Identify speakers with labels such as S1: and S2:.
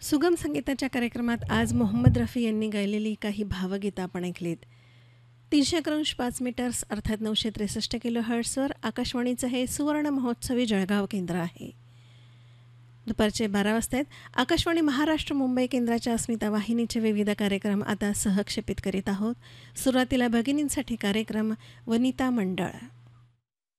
S1: सुगम संगीताच्या कार्यक्रमात आज मोहम्मद रफी यांनी गायलेली काही भावगीतं आपण ऐकलीत. 300/5 मीटर्स अर्थात 963 किलो हर्ट्सवर आकाशवाणीचं हे सुवर्ण महोत्सवी जळगाव केंद्र आहे. दुपारचे 12 वाजता आकाशवाणी महाराष्ट्र मुंबई केंद्राच्या अस्मिता वाहिनीचे विविध कार्यक्रम आता सहक्षेपित करीत आहोत. सुरुवातीला भगिनींसाठी कार्यक्रम वनिता मंडळ.